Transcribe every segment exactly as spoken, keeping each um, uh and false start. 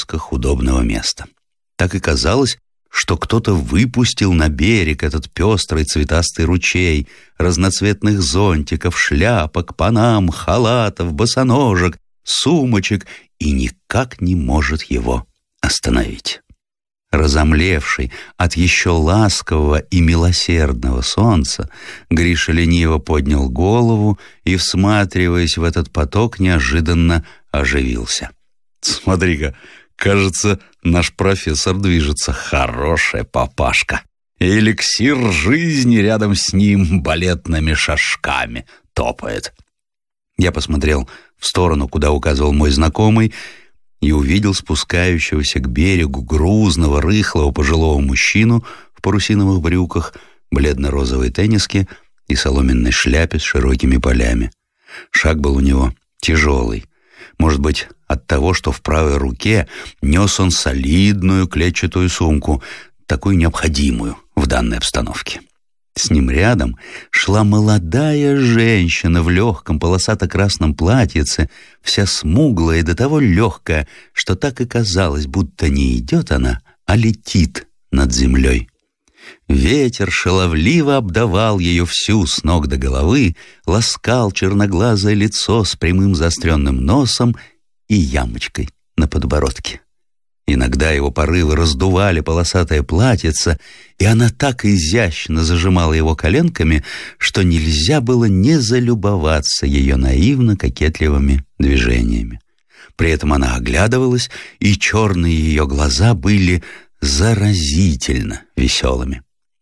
поисках удобного места. Так и казалось, что кто-то выпустил на берег этот пестрый цветастый ручей разноцветных зонтиков, шляпок, панам, халатов, босоножек, сумочек и никак не может его остановить. Разомлевший от еще ласкового и милосердного солнца, Гриша лениво поднял голову и, всматриваясь в этот поток, неожиданно оживился. «Смотри-ка, кажется, наш профессор движется. Хорошая папашка. Эликсир жизни рядом с ним балетными шажками топает». Я посмотрел в сторону, куда указывал мой знакомый, и увидел спускающегося к берегу грузного, рыхлого пожилого мужчину в парусиновых брюках, бледно-розовой тенниске и соломенной шляпе с широкими полями. Шаг был у него тяжелый. Может быть, от того, что в правой руке нес он солидную клетчатую сумку, такую необходимую в данной обстановке. С ним рядом шла молодая женщина в легком полосато-красном платьице, вся смуглая и до того легкая, что так и казалось, будто не идет она, а летит над землей. Ветер шаловливо обдавал ее всю с ног до головы, ласкал черноглазое лицо с прямым заостренным носом и ямочкой на подбородке. Иногда его порывы раздували полосатое платьице, и она так изящно зажимала его коленками, что нельзя было не залюбоваться ее наивно-кокетливыми движениями. При этом она оглядывалась, и черные ее глаза были заразительно веселыми.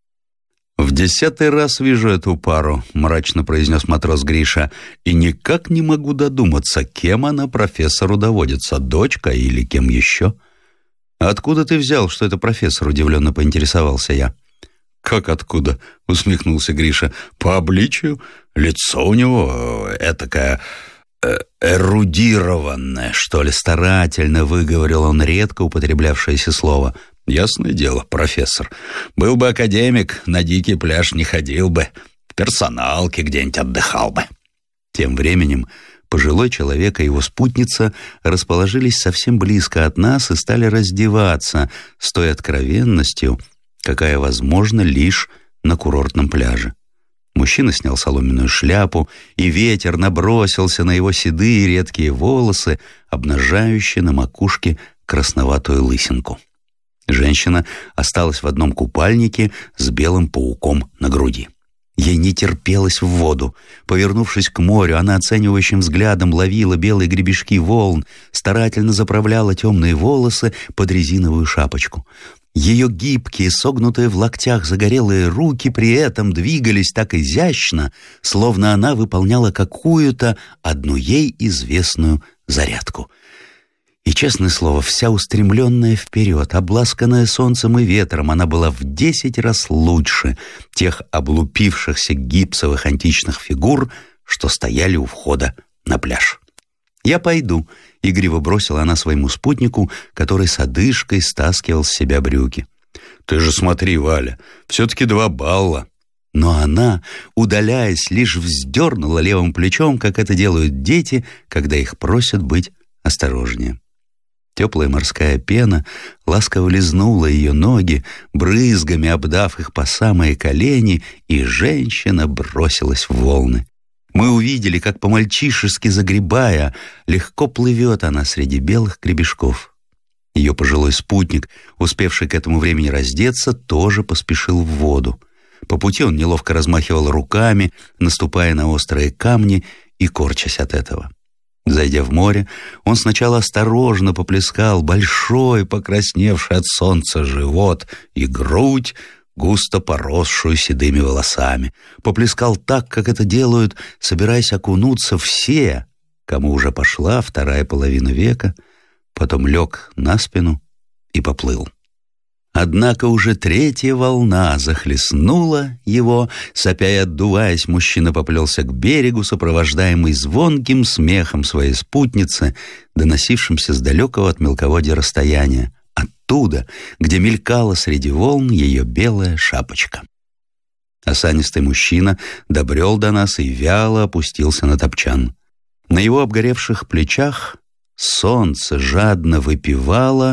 «В десятый раз вижу эту пару», — мрачно произнес матрос Гриша, «и никак не могу додуматься, кем она профессору доводится, дочка или кем еще». «Откуда ты взял, что это профессор?» — удивленно поинтересовался я. «Как откуда?» — усмехнулся Гриша. «По обличию. Лицо у него этакое э, эрудированное, что ли», — старательно выговорил он редко употреблявшееся слово. «Ясное дело, профессор. Был бы академик, на дикий пляж не ходил бы, в персоналке где-нибудь отдыхал бы». Тем временем пожилой человек и его спутница расположились совсем близко от нас и стали раздеваться с той откровенностью, какая возможна лишь на курортном пляже. Мужчина снял соломенную шляпу, и ветер набросился на его седые редкие волосы, обнажающие на макушке красноватую лысинку. Женщина осталась в одном купальнике с белым пауком на груди. Ей не терпелось в воду. Повернувшись к морю, она оценивающим взглядом ловила белые гребешки волн, старательно заправляла темные волосы под резиновую шапочку. Ее гибкие, согнутые в локтях загорелые руки при этом двигались так изящно, словно она выполняла какую-то одну ей известную зарядку. И, честное слово, вся устремленная вперед, обласканная солнцем и ветром, она была в десять раз лучше тех облупившихся гипсовых античных фигур, что стояли у входа на пляж. «Я пойду», — игриво бросила она своему спутнику, который с одышкой стаскивал с себя брюки. «Ты же смотри, Валя, все-таки два балла». Но она, удаляясь, лишь вздернула левым плечом, как это делают дети, когда их просят быть осторожнее. Теплая морская пена ласково лизнула ее ноги, брызгами обдав их по самые колени, и женщина бросилась в волны. Мы увидели, как по-мальчишески загребая, легко плывет она среди белых гребешков. Ее пожилой спутник, успевший к этому времени раздеться, тоже поспешил в воду. По пути он неловко размахивал руками, наступая на острые камни и корчась от этого. Зайдя в море, он сначала осторожно поплескал большой, покрасневший от солнца живот и грудь, густо поросшую седыми волосами. Поплескал так, как это делают, собираясь окунуться все, кому уже пошла вторая половина века, потом лег на спину и поплыл. Однако уже третья волна захлестнула его. Сопя и отдуваясь, мужчина поплелся к берегу, сопровождаемый звонким смехом своей спутницы, доносившимся с далекого от мелководья расстояния, оттуда, где мелькала среди волн ее белая шапочка. Осанистый мужчина добрел до нас и вяло опустился на топчан. На его обгоревших плечах солнце жадно выпивало